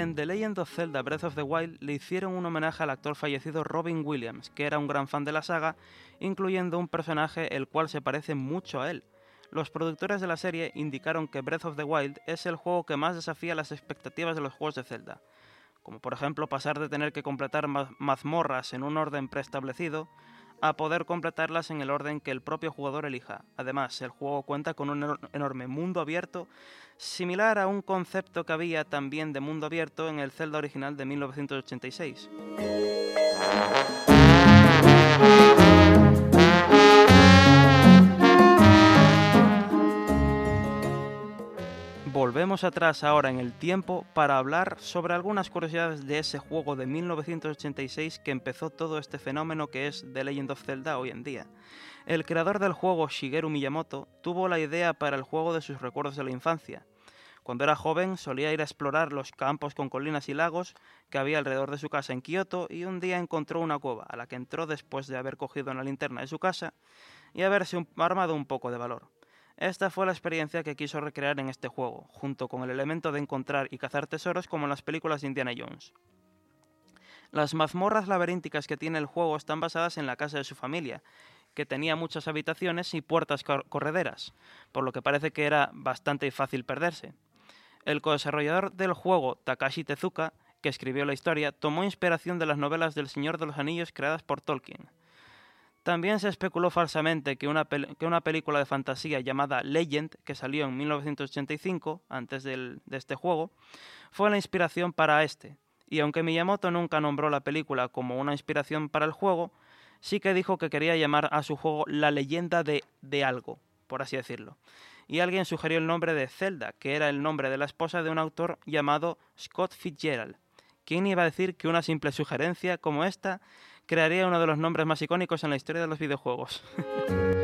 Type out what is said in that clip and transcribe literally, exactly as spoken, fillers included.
En The Legend of Zelda Breath of the Wild le hicieron un homenaje al actor fallecido Robin Williams, que era un gran fan de la saga, incluyendo un personaje el cual se parece mucho a él. Los productores de la serie indicaron que Breath of the Wild es el juego que más desafía las expectativas de los juegos de Zelda, como por ejemplo pasar de tener que completar ma- mazmorras en un orden preestablecido a poder completarlas en el orden que el propio jugador elija. Además, el juego cuenta con un enor- enorme mundo abierto, similar a un concepto que había también de mundo abierto en el Zelda original de mil novecientos ochenta y seis. Volvemos atrás ahora en el tiempo para hablar sobre algunas curiosidades de ese juego de mil novecientos ochenta y seis que empezó todo este fenómeno que es The Legend of Zelda hoy en día. El creador del juego, Shigeru Miyamoto, tuvo la idea para el juego de sus recuerdos de la infancia. Cuando era joven solía ir a explorar los campos con colinas y lagos que había alrededor de su casa en Kioto y un día encontró una cueva a la que entró después de haber cogido una linterna de su casa y haberse un- armado un poco de valor. Esta fue la experiencia que quiso recrear en este juego, junto con el elemento de encontrar y cazar tesoros como en las películas de Indiana Jones. Las mazmorras laberínticas que tiene el juego están basadas en la casa de su familia, que tenía muchas habitaciones y puertas cor- correderas, por lo que parece que era bastante fácil perderse. El co-desarrollador del juego, Takashi Tezuka, que escribió la historia, tomó inspiración de las novelas del Señor de los Anillos creadas por Tolkien. También se especuló falsamente que una, pel- que una película de fantasía llamada Legend, que salió en mil novecientos ochenta y cinco, antes del- de este juego, fue la inspiración para este. Y aunque Miyamoto nunca nombró la película como una inspiración para el juego, sí que dijo que quería llamar a su juego La leyenda de, de algo, por así decirlo. Y alguien sugirió el nombre de Zelda, que era el nombre de la esposa de un autor llamado Scott Fitzgerald. ¿Quién iba a decir que una simple sugerencia como esta crearía uno de los nombres más icónicos en la historia de los videojuegos?